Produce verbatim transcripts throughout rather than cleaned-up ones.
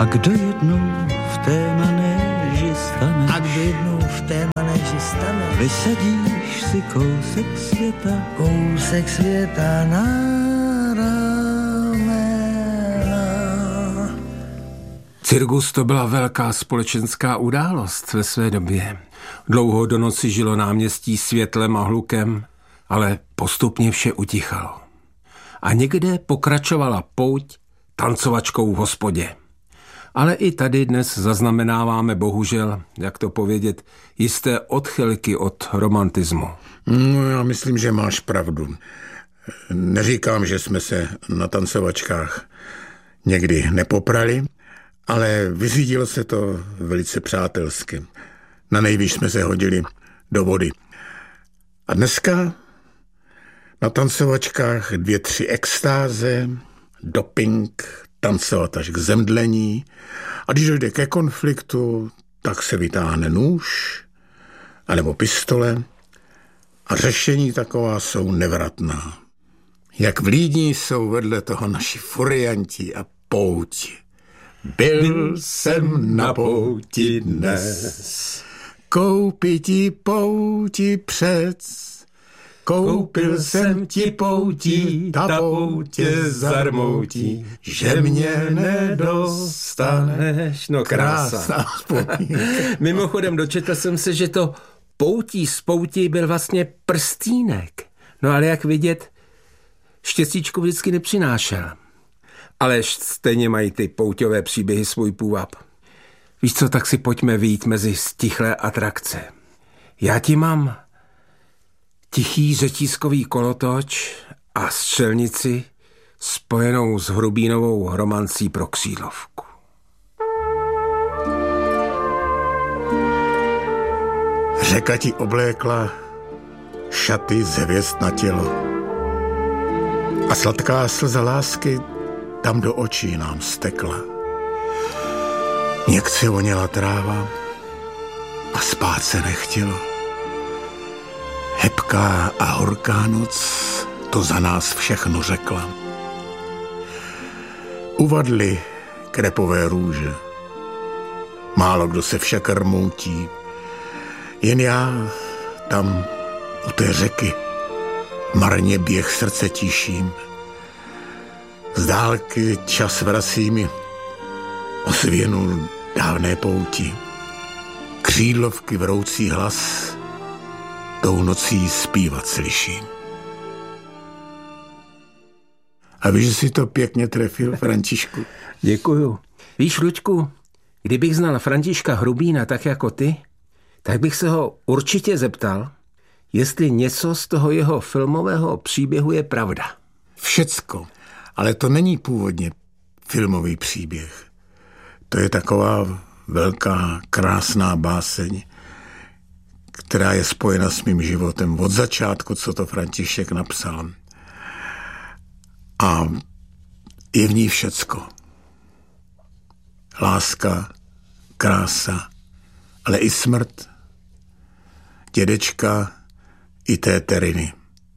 A kdo jednou v té manéži stane? A kdo jednou v té manéži stane? Vysadíš si kousek světa, kousek světa na ramena. Cirkus to byla velká společenská událost ve své době. Dlouho do noci žilo náměstí světlem a hlukem, ale postupně vše utichalo. A někde pokračovala pouť tancovačkou v hospodě. Ale i tady dnes zaznamenáváme bohužel, jak to povědět, jisté odchylky od romantismu. No, já myslím, že máš pravdu. Neříkám, že jsme se na tancovačkách někdy nepoprali, ale vyřídilo se to velice přátelsky. Na nejvýš jsme se hodili do vody. A dneska na tancovačkách dvě, tři extáze, doping, tancovat až k zemdlení. A když dojde ke konfliktu, tak se vytáhne nůž anebo pistole a řešení taková jsou nevratná. Jak vlídní jsou vedle toho naši furianti a pouti. Byl jsem na pouti dnes, koupí ti pouti přec. Koupil jsem ti poutí, ta poutě zarmoutí, že mě nedostaneš. No krásná vzpomínka. Mimochodem dočetl jsem se, že to poutí z poutí byl vlastně prstínek. No ale jak vidět, štěstíčku vždycky nepřinášel. Ale stejně mají ty pouťové příběhy svůj půvab. Víš co, tak si pojďme vyjít mezi stichlé atrakce. Já ti mám tichý řetízkový kolotoč a střelnici spojenou s Hrubínovou romancí pro křídlovku. Řeka ti oblékla šaty z hvězd na tělo a sladká slza lásky tam do očí nám stekla. Někde voněla tráva a spát se nechtělo. Hebká a horká noc to za nás všechno řekla. Uvadly krepové růže. Málo kdo se však rmoutí. Jen já tam u té řeky marně běh srdce tiším. Z dálky čas vrací mi ozvěnu dávné pouti. Křídlovky vroucí hlas tou nocí zpívat slyším. A víš, že jsi to pěkně trefil, Františku? Děkuju. Víš, Luďku, kdybych znal Františka Hrubína tak jako ty, tak bych se ho určitě zeptal, jestli něco z toho jeho filmového příběhu je pravda. Všecko. Ale to není původně filmový příběh. To je taková velká, krásná báseň, která je spojena s mým životem od začátku, co to František napsal. A je v ní všecko. Láska, krása, ale i smrt, dědečka i té Teriny.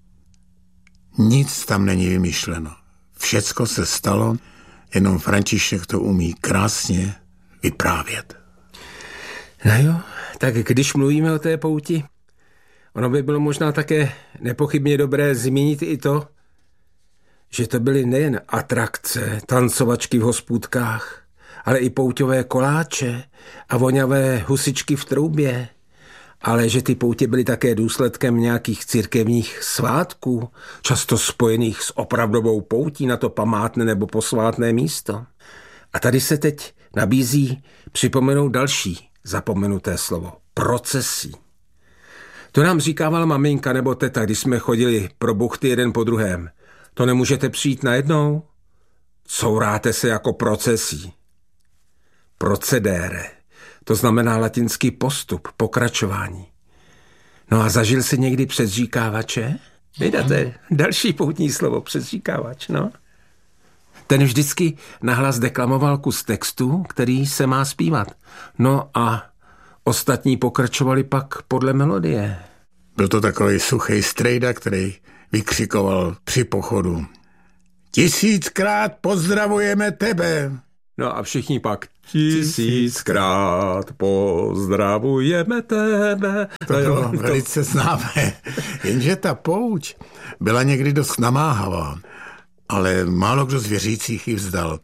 Nic tam není vymyšleno. Všecko se stalo, jenom František to umí krásně vyprávět. No jo, tak když mluvíme o té pouti, ono by bylo možná také nepochybně dobré zmínit i to, že to byly nejen atrakce, tancovačky v hospůdkách, ale i pouťové koláče a voňavé husičky v troubě, ale že ty poutě byly také důsledkem nějakých církevních svátků, často spojených s opravdovou poutí na to památné nebo posvátné místo. A tady se teď nabízí připomenout další zapomenuté slovo. Procesí. To nám říkávala maminka nebo teta, když jsme chodili pro buchty jeden po druhém. To nemůžete přijít najednou? Couráte se jako procesí. Procedere. To znamená latinský postup, pokračování. No a zažil jsi někdy předříkávače? Vydáte další poutní slovo, předříkávač, no. Ten vždycky nahlas deklamoval kus textu, který se má zpívat. No a ostatní pokračovali pak podle melodie. Byl to takový suchý strejda, který vykřikoval při pochodu. Tisíckrát pozdravujeme tebe. No a všichni pak tisíckrát pozdravujeme tebe. To bylo velice známé. Jenže ta pouť byla někdy dost namáhavá, ale málo kdo z věřících ji vzdal.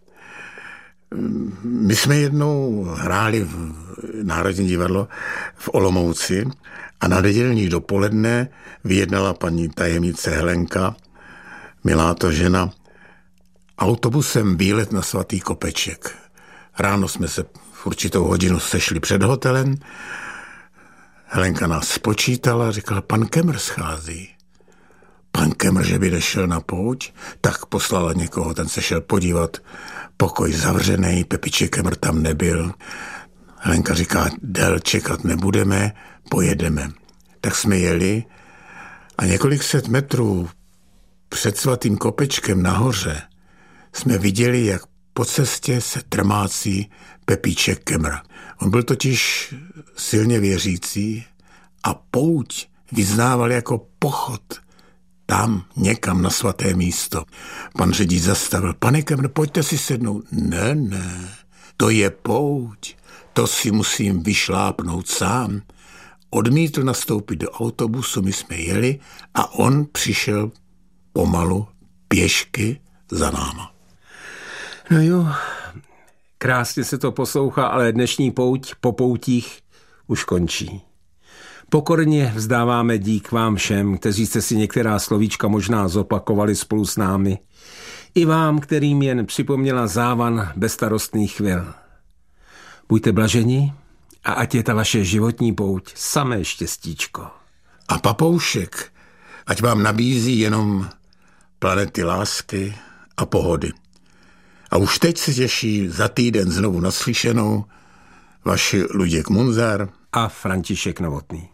My jsme jednou hráli v Národní divadlo v Olomouci a na nedělní dopoledne vyjednala paní tajemnice Helenka, milá to žena, autobusem výlet na Svatý Kopeček. Ráno jsme se v určitou hodinu sešli před hotelem. Helenka nás spočítala a říkala, pan Kemr schází. Pan Kemr, že by nešel na pouť, tak poslala někoho, ten se šel podívat, pokoj zavřený, Pepiče Kemr tam nebyl. Helenka říká, del čekat nebudeme, pojedeme. Tak jsme jeli a několik set metrů před Svatým Kopečkem nahoře jsme viděli, jak po cestě se trmácí Pepíček Kemr. On byl totiž silně věřící a pouť vyznával jako pochod tam někam na svaté místo. Pan řidič zastavil. Pane Kemr, pojďte si sednout. Ne, ne, to je pouť. To si musím vyšlápnout sám. Odmítl nastoupit do autobusu, my jsme jeli a on přišel pomalu pěšky za náma. No jo, krásně se to poslouchá, ale dnešní pouť po poutích už končí. Pokorně vzdáváme dík vám všem, kteří jste si některá slovíčka možná zopakovali spolu s námi. I vám, kterým jen připomněla závan bezstarostných chvil. Buďte blaženi a ať je ta vaše životní pouť samé štěstíčko. A papoušek, ať vám nabízí jenom planety lásky a pohody. A už teď se těší za týden znovu naslyšenou vaši Luděk Munzar a František Novotný.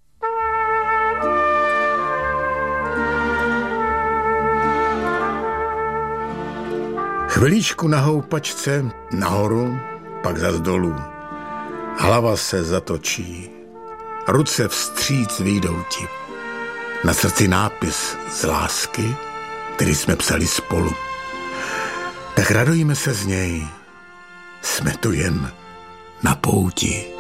Chviličku na houpačce, nahoru, pak zas dolů. Hlava se zatočí, ruce vstříc výjdou ti. Na srdci nápis z lásky, který jsme psali spolu. Tak radujme se z něj, jsme tu jen na pouti.